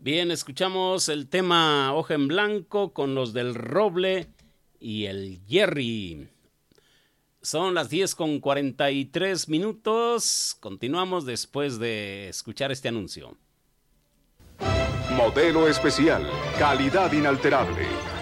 Bien, escuchamos el tema Hoja en Blanco con los del Roble y el Jerry. Son las 10:43. Continuamos después de escuchar este anuncio. Modelo especial, calidad inalterable.